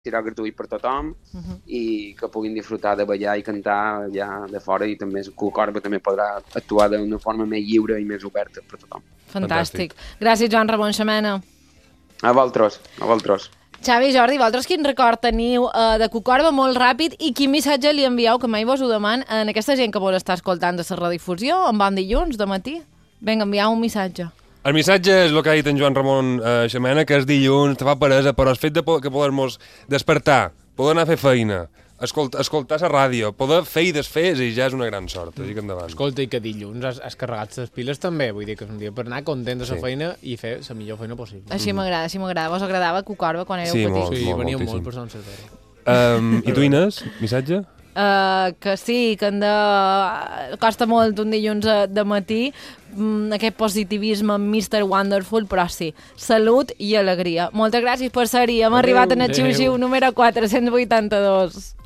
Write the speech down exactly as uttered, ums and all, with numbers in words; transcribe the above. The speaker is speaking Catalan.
serà gratuït per tothom uh-huh. i que puguin disfrutar de ballar i cantar allà de fora, i també el Corba també podrà actuar d'una forma més lliure i més oberta per tothom. Fantàstic. Fantàstic. Gràcies, Joan Ramon Xamena. A vosaltres, a vosaltres. Xavi, Jordi, vosaltres quin record teniu uh, de Cucorba molt ràpid i quin missatge li envieu, que mai vos ho deman, en aquesta gent que vos està escoltant de la redifusió, en bon dilluns, de matí? Vinga, envieu un missatge. El missatge és el que ha dit en Joan Ramon eh, Xamena, que és dilluns, te fa peresa, però el fet de que poder-nos despertar, poder anar a fer feina, escolt, escoltar la ràdio, poder fer i desfer, i ja és una gran sort, així que endavant. Escolta, i que dilluns has, has carregat les piles també, vull dir que és un dia per anar content de la sí. feina i fer la millor feina possible. Així m'agrada, així m'agrada. Vos agradava Cucorba quan éreu sí, petits? Molt, sí, molt, venia moltíssim. molt per Sant Cesari. Um, I tu, Inés, missatge? Uh, que sí, que han de... costa molt un dilluns de matí, mm, aquest positivisme mister Wonderful, però sí, salut i alegria. Moltes gràcies per ser-hi. Hem Adeu, arribat en el xiu-xiu número quatre-cents vuitanta-dos.